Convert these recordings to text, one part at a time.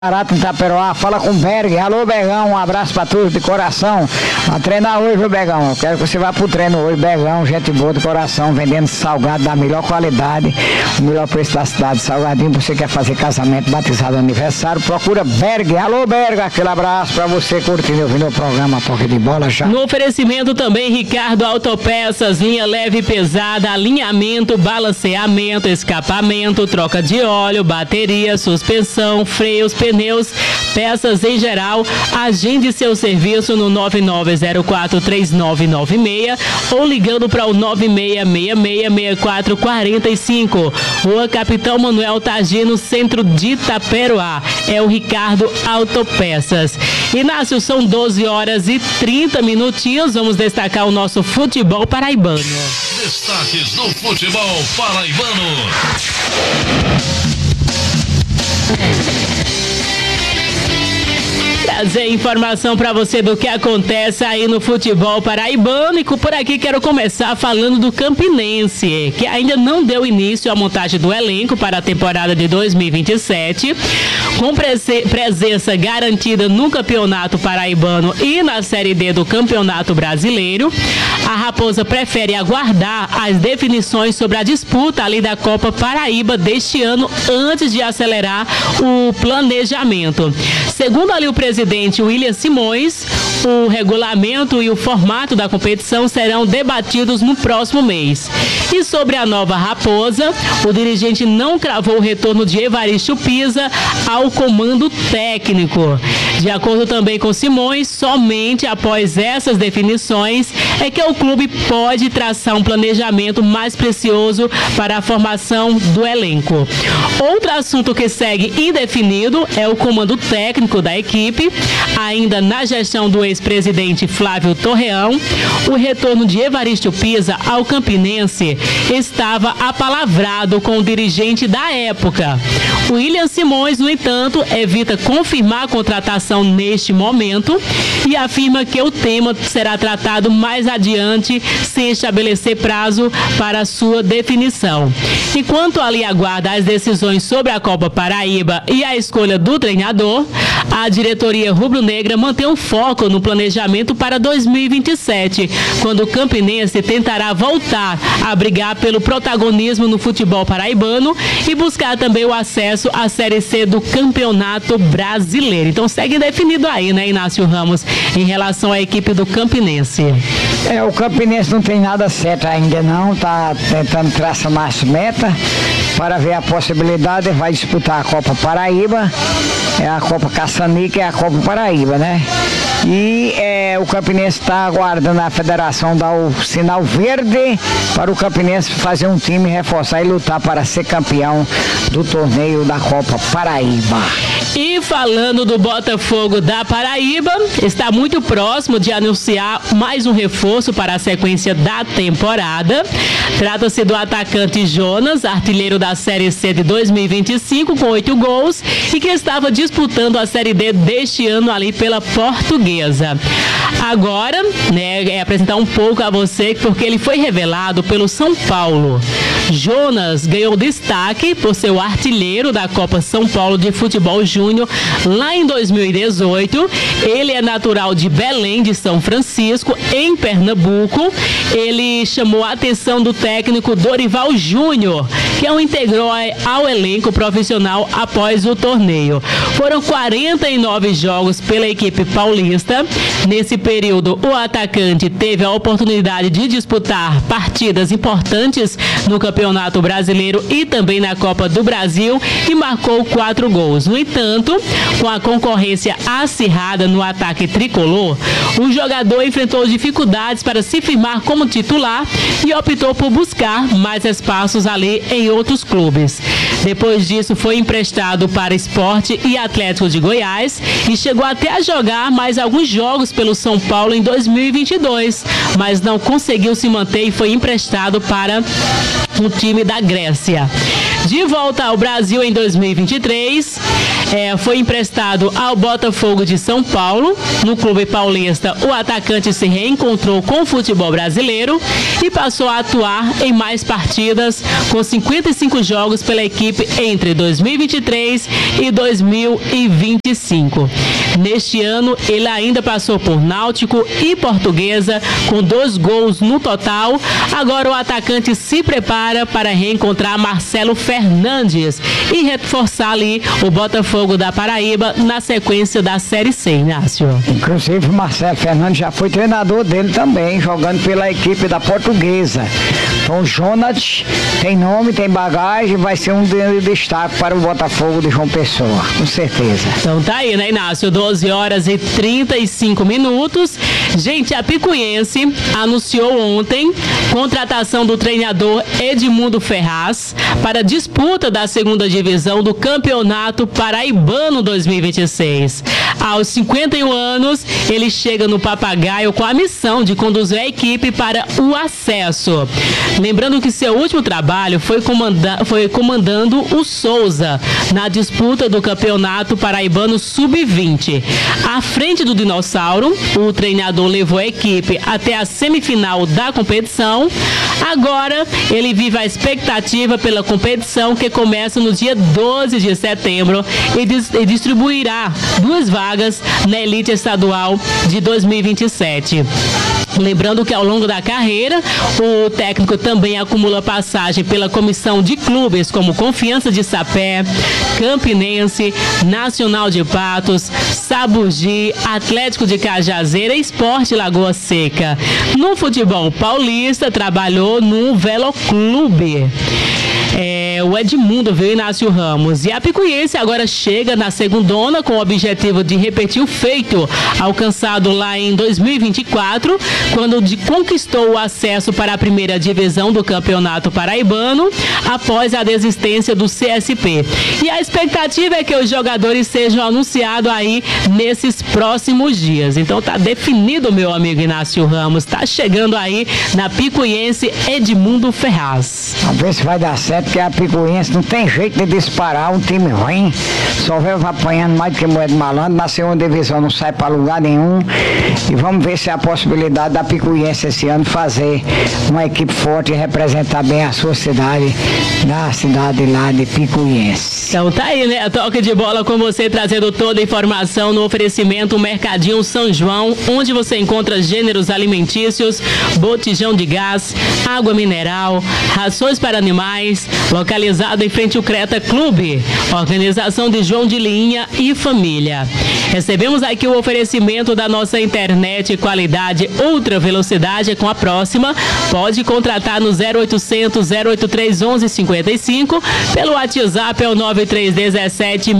Barato em Itaperoá, fala com o Berg. Alô, Begão, um abraço pra todos de coração. Vai treinar hoje, viu, Begão? Eu quero que você vá pro treino hoje, Begão, gente boa de coração, vendendo salgado da melhor qualidade, o melhor preço da cidade, salgadinho. Você quer fazer casamento, batizado, aniversário, procura Berg. Alô, Berg, aquele abraço pra você curtindo, ouvindo o programa Toque de Bola já. No oferecimento também, Ricardo Autopeças, linha leve e pesada, alinhamento, balanceamento, escapamento, troca de óleo, bateria, suspensão, freios, pneus, peças em geral. Agende seu serviço no 99043996 ou ligando para o 96666445. Rua Capitão Manuel Tagino, centro de Itaperoá. É o Ricardo Autopeças. Inácio, são 12 horas e 30 minutinhos. Vamos destacar o nosso futebol paraibano. Destaques do futebol paraibano. Trazer informação para você do que acontece aí no futebol paraibano, e por aqui quero começar falando do Campinense, que ainda não deu início à montagem do elenco para a temporada de 2027, com presença garantida no Campeonato Paraibano e na Série D do Campeonato Brasileiro. A Raposa prefere aguardar as definições sobre a disputa ali da Copa Paraíba deste ano antes de acelerar o planejamento. Segundo ali o presidente William Simões, o regulamento e o formato da competição serão debatidos no próximo mês. E sobre a nova Raposa, o dirigente não cravou o retorno de Evaristo Pisa ao comando técnico. De acordo também com Simões, somente após essas definições é que o clube pode traçar um planejamento mais precioso para a formação do elenco. Outro assunto que segue indefinido é o comando técnico da equipe. Ainda na gestão do ex-presidente Flávio Torreão, o retorno de Evaristo Pisa ao Campinense estava apalavrado com o dirigente da época. William Simões, no entanto, evita confirmar a contratação neste momento e afirma que o tema será tratado mais adiante, sem estabelecer prazo para sua definição. Enquanto ali aguarda as decisões sobre a Copa Paraíba e a escolha do treinador, a diretoria rubro-negra mantém um foco no planejamento para 2027, quando o Campinense tentará voltar a brigar pelo protagonismo no futebol paraibano e buscar também o acesso à Série C do Campeonato Brasileiro. Então segue definido aí, né, Inácio Ramos, em relação à equipe do Campinense. O Campinense não tem nada certo ainda não, tá tentando traçar mais meta para ver a possibilidade, vai disputar a Copa Paraíba, a Copa Caçanica e a Copa Paraíba, né? E o Campinense está aguardando a federação dar o sinal verde para o Campinense fazer um time, reforçar e lutar para ser campeão do torneio da Copa Paraíba. E falando do Botafogo da Paraíba, está muito próximo de anunciar mais um reforço para a sequência da temporada. Trata-se do atacante Jonas, artilheiro da Série C de 2025, com 8 gols, e que estava disputando a Série D deste ano ali pela Portuguesa. Agora, apresentar um pouco a você, porque ele foi revelado pelo São Paulo. Jonas ganhou destaque por ser o artilheiro da Copa São Paulo de Futebol Júnior lá em 2018. Ele é natural de Belém de São Francisco, em Pernambuco. Ele chamou a atenção do técnico Dorival Júnior, que o integrou ao elenco profissional após o torneio. Foram 49 jogos pela equipe paulista. Nesse período, o atacante teve a oportunidade de disputar partidas importantes no Campeonato Brasileiro e também na Copa do Brasil e marcou 4 gols. No entanto, com a concorrência acirrada no ataque tricolor, o jogador enfrentou dificuldades para se firmar como titular e optou por buscar mais espaços ali em outros clubes. Depois disso, foi emprestado para Sport e Atlético de Goiás e chegou até a jogar mais alguns jogos pelo São Paulo em 2022, mas não conseguiu se manter e foi emprestado para um time da Grécia. De volta ao Brasil em 2023, foi emprestado ao Botafogo de São Paulo. No clube paulista, o atacante se reencontrou com o futebol brasileiro e passou a atuar em mais partidas, com 55 jogos pela equipe entre 2023 e 2025. Neste ano, ele ainda passou por Náutico e Portuguesa, com 2 gols no total. Agora o atacante se prepara para reencontrar Marcelo Fernandes e reforçar ali o Botafogo da Paraíba na sequência da Série C, Inácio. Inclusive o Marcelo Fernandes já foi treinador dele também, jogando pela equipe da Portuguesa. Então o Jonas tem nome, tem bagagem, vai ser um destaque para o Botafogo de João Pessoa, com certeza. Então tá aí, né, Inácio? 12 horas e 35 minutos. Gente, a Picuiense anunciou ontem contratação do treinador Edmundo Ferraz para a disputa da segunda divisão do Campeonato Paraibano 2026. Aos 51 anos, ele chega no Papagaio com a missão de conduzir a equipe para o acesso. Lembrando que seu último trabalho foi comandando o Souza na disputa do Campeonato Paraibano Sub-20. À frente do Dinossauro, o treinador levou a equipe até a semifinal da competição. Agora, ele vive a expectativa pela competição, que começa no dia 12 de setembro e distribuirá 2 vagas na elite estadual de 2027. Lembrando que ao longo da carreira, o técnico também acumula passagem pela comissão de clubes como Confiança de Sapé, Campinense, Nacional de Patos, Sabugi, Atlético de Cajazeira e Sport Lagoa Seca. No futebol paulista, trabalhou no Veloclube. O Edmundo, viu, Inácio Ramos. E a Picuiense agora chega na segundona com o objetivo de repetir o feito alcançado lá em 2024, quando conquistou o acesso para a primeira divisão do Campeonato Paraibano, após a desistência do CSP. E a expectativa é que os jogadores sejam anunciados aí nesses próximos dias. Então tá definido, meu amigo Inácio Ramos. Tá chegando aí na Picuiense Edmundo Ferraz. Vamos ver se vai dar certo, porque a Picuiense não tem jeito de disparar, um time ruim, só vai apanhando mais do que moeda de malandro, na segunda divisão não sai para lugar nenhum. E vamos ver se há a possibilidade da Picuiense esse ano fazer uma equipe forte e representar bem a sua cidade, da cidade lá de Picuiense. Então tá aí, né? A Toque de Bola com você, trazendo toda a informação no oferecimento Mercadinho São João, onde você encontra gêneros alimentícios, botijão de gás, água mineral, rações para animais, localizado em frente ao Creta Clube. Organização de João de Linha e família. Recebemos aqui o oferecimento da nossa internet, qualidade ultra velocidade. Com a próxima, pode contratar no 0800 083 1155, pelo WhatsApp é o 9317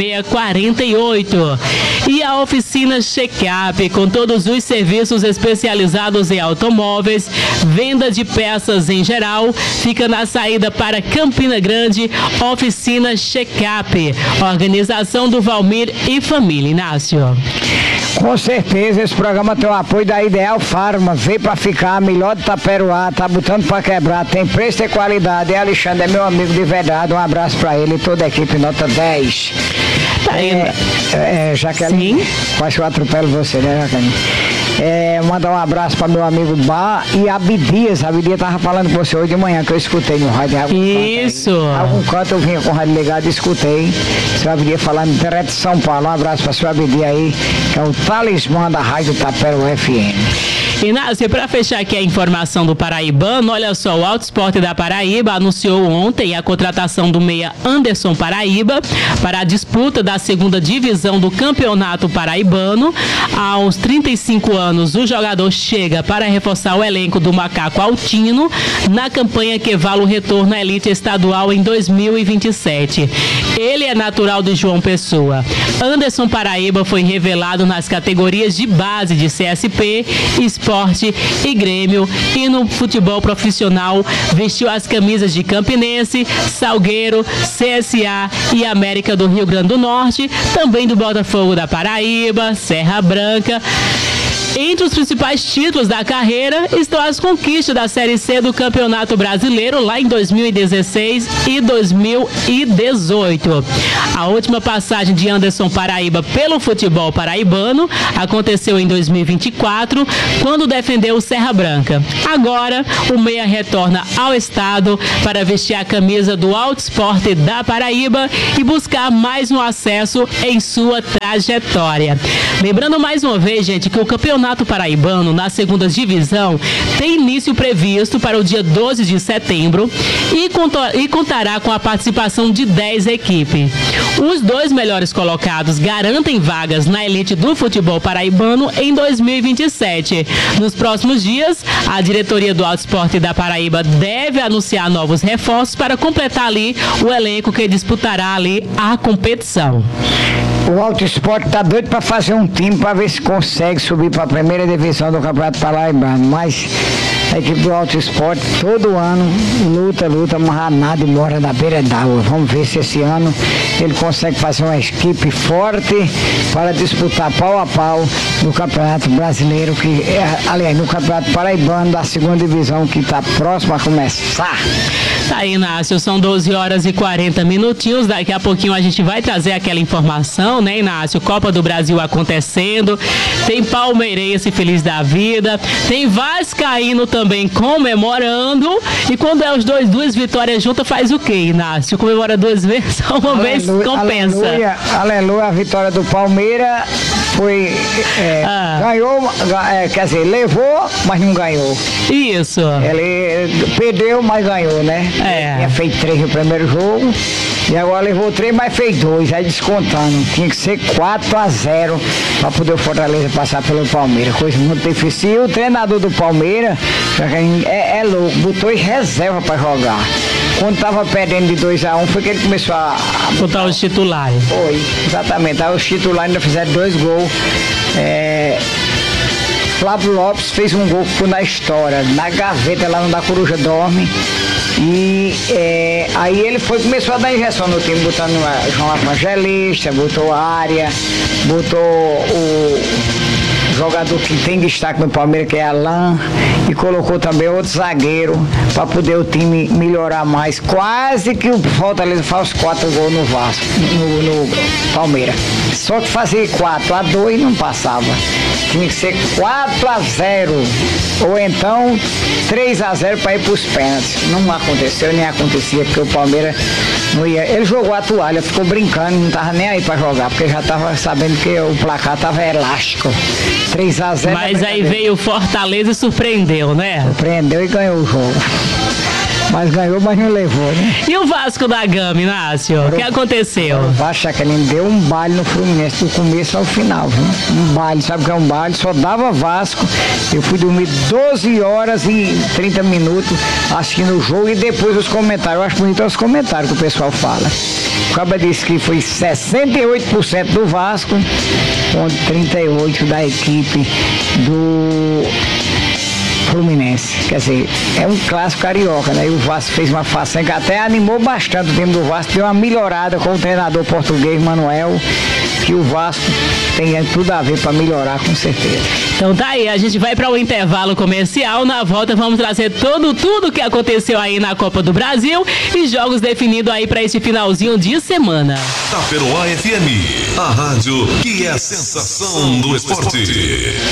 6648. E a oficina Checkup, com todos os serviços especializados em automóveis, venda de peças em geral, fica na saída para Campina Grande. Oficina Checkup, organização do Valmir e família. Inácio. Com certeza, esse programa tem o apoio da Ideal Farma, veio pra ficar, melhor do Taperoá, tá botando pra quebrar, tem preço e qualidade. E Alexandre é meu amigo de verdade, um abraço pra ele e toda a equipe, nota 10. Tá aí. Jaqueline, quase que eu atropelo você, né, Jaqueline? Mandar um abraço para meu amigo Bar e Abdias. A Abdias tava falando com você hoje de manhã, que eu escutei no rádio. Isso. Algum canto eu vinha com o rádio ligado e escutei. Seu Abdias falando direto de São Paulo. Um abraço para seu Abdias aí, que é o talismã da Rádio Tapero FM. Inácio, para fechar aqui a informação do Paraibano, olha só, o Auto Esporte da Paraíba anunciou ontem a contratação do meia Anderson Paraíba para a disputa da segunda divisão do Campeonato Paraibano. Aos 35 anos, o jogador chega para reforçar o elenco do Macaco Altino na campanha que vale o retorno à elite estadual em 2027. Ele é natural de João Pessoa. Anderson Paraíba foi revelado nas categorias de base de CSP, Esporte e Grêmio, e no futebol profissional vestiu as camisas de Campinense, Salgueiro, CSA e América do Rio Grande do Norte, também do Botafogo da Paraíba, Serra Branca. Entre os principais títulos da carreira estão as conquistas da Série C do Campeonato Brasileiro lá em 2016 e 2018. A última passagem de Anderson Paraíba pelo futebol paraibano aconteceu em 2024, quando defendeu o Serra Branca. Agora, o meia retorna ao estado para vestir a camisa do Alto Esporte da Paraíba e buscar mais um acesso em sua trajetória. Lembrando mais uma vez, gente, que o Campeonato Paraibano na segunda divisão tem início previsto para o dia 12 de setembro e contará com a participação de 10 equipes. Os 2 melhores colocados garantem vagas na elite do futebol paraibano em 2027. Nos próximos dias, a diretoria do Alto Esporte da Paraíba deve anunciar novos reforços para completar ali o elenco que disputará ali a competição. O Alto Esporte está doido para fazer um time para ver se consegue subir para a primeira divisão do Campeonato Paraibano, mas a equipe do Alto Esporte todo ano luta, mas nada e mora na beira d'água. Vamos ver se esse ano ele consegue fazer uma equipe forte para disputar pau a pau no Campeonato Brasileiro, aliás, no Campeonato Paraibano da segunda divisão, que está próximo a começar. Tá aí, Inácio, são 12 horas e 40 minutinhos. Daqui a pouquinho a gente vai trazer aquela informação, né, Inácio? Copa do Brasil acontecendo, tem palmeirense feliz da vida, tem vascaíno também comemorando. E quando é os duas vitórias juntas, faz o quê, Inácio? Comemora 2 vezes, só uma vez compensa. Aleluia, a vitória do Palmeiras foi, ganhou, quer dizer, levou, mas não ganhou. Isso. Ele perdeu, mas ganhou, né? Tinha feito 3 no primeiro jogo e agora levou 3, mas fez 2, aí descontando. Tinha que ser 4-0 para poder o Fortaleza passar pelo Palmeiras. Coisa muito difícil. E o treinador do Palmeiras é louco, botou em reserva para jogar. Quando tava perdendo de 2-1, foi que ele começou a botar os titulares. Foi, exatamente. Aí os titulares ainda fizeram 2 gols. Flávio Lopes fez um gol que ficou na história, na gaveta lá no da Coruja Dorme. E aí ele começou a dar injeção no time, botando João Evangelista, botou área, botou o jogador que tem destaque no Palmeiras, que é Alain, e colocou também outro zagueiro para poder o time melhorar mais. Quase que o Fortaleza faz 4 gols no Vasco, no Palmeiras. Só que fazer 4-2 não passava. Tinha que ser 4-0 ou então 3-0 para ir para os pênaltis. Não aconteceu, nem acontecia, porque o Palmeiras não ia. Ele jogou a toalha, ficou brincando, não estava nem aí para jogar, porque já estava sabendo que o placar estava elástico. 3-0. Mas aí veio o Fortaleza e surpreendeu, né? Surpreendeu e ganhou o jogo. Mas ganhou, mas não levou, né? E o Vasco da Gama, Inácio? O que aconteceu? O Vasco, Jaqueline, deu um baile no Fluminense do começo ao final, viu? Um baile, sabe o que é um baile? Só dava Vasco. Eu fui dormir 12 horas e 30 minutos assistindo o jogo e depois os comentários. Eu acho bonito os comentários que o pessoal fala. O Caba disse que foi 68% do Vasco contra 38% da equipe do Fluminense. Quer dizer, é um clássico carioca, né? E o Vasco fez uma façanha que até animou bastante o time do Vasco, deu uma melhorada com o treinador português Manuel, que o Vasco tem tudo a ver para melhorar, com certeza. Então tá aí, a gente vai para o intervalo comercial. Na volta vamos trazer tudo que aconteceu aí na Copa do Brasil e jogos definidos aí para esse finalzinho de semana. Taperoá FM, a rádio que é a sensação do esporte.